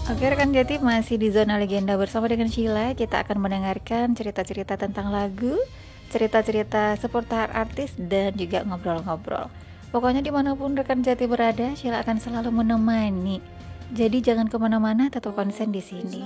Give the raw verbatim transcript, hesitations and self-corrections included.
Oke rekan Jati, masih di zona legenda bersama dengan Sheila. Kita akan mendengarkan cerita-cerita tentang lagu, cerita-cerita seputar artis, dan juga ngobrol-ngobrol. Pokoknya dimanapun rekan Jati berada, Sheila akan selalu menemani. Jadi jangan kemana-mana, tetap konsen di sini.